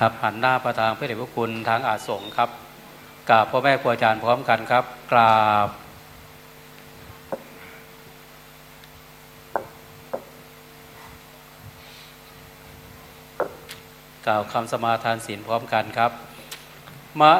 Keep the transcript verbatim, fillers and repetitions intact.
ครับหันหน้าประทางพระเดชพระคุณทางอาสงฆ์ครับกราบพ่อแม่ครูอาจารย์พร้อมกันครับกราบกล่าวคำสมาทานศีลพร้อมกันครับมะ